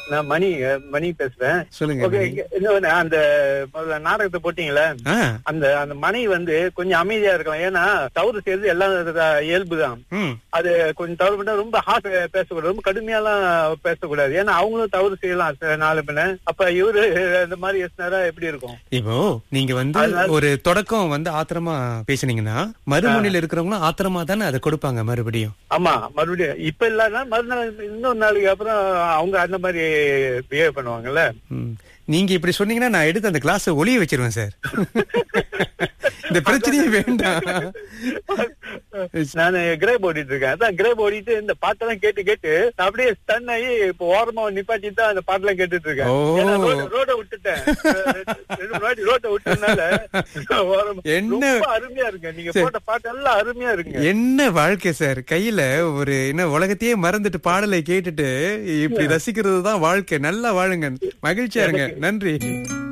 நான் மணி பேசுறேன். சொல்லுங்க. ஓகே, இன்னொன்னு அந்த முதல்ல நாடகத்தை போட்டீங்களே, அந்த அந்த மணி கொஞ்சம் அமைதியா இருக்கலாம். ஏன்னா தவறு செய்யறது எல்லாம் இயல்புதான். அது கொஞ்சம் தவறு பண்ணா ரொம்ப பேசக்கூடாது, ரொம்ப கடுமையாலாம் பேசக்கூடாது. ஏன்னா அவங்களும் தவறு செய்யலாம் நாலு பின்ன. அப்ப இவரு இந்த மாதிரி பேசினாரா எப்படி இருக்கும்? இப்போ நீங்க ஒரு தொடக்கம் ஆத்திரமா பேசுனீங்கன்னா மறுமுனையில இருக்கிறவங்களும் ஆத்திரமா தானே அதை கொடுப்பாங்க மறுபடியும். ஆமா, மறுபடியும் இப்ப இல்லன்னா மறுநாள் இன்னொரு நாளைக்கு அப்புறம் அவங்க அந்த மாதிரி பிஹேவ் பண்ணுவாங்கல்ல. நீங்க இப்படி சொன்னீங்கன்னா நான் எடுத்து அந்த கிளாஸ் ஒளிய வச்சிருவேன் சார். இந்த பிரச்சனையே வேண்டாம். நான் கிரேப் ஓடிட்டு இருக்கேன். அதான் கிரேப் ஓடிட்டு இந்த பாட்டெல்லாம் கேட்டு அப்படியே ஸ்டன் ஆகி இப்ப ஓரமா நிப்பாட்டிட்டு தான் அந்த பாட்டெல்லாம் கேட்டுட்டு இருக்கேன். ரோட விட்டுட்டேன், ரோட்டை விட்டதுனால என்ன அருமையா இருக்கு. நீங்க போட்ட பாட்டு எல்லாம் அருமையா இருக்கு. என்ன வாழ்க்கை சார், கையில ஒரு உலகத்தையே மறந்துட்டு பாடலை கேட்டுட்டு இப்படி ரசிக்கிறது தான் வாழ்க்கை. நல்லா வாழுங்க, மகிழ்ச்சியா இருங்க. நன்றி.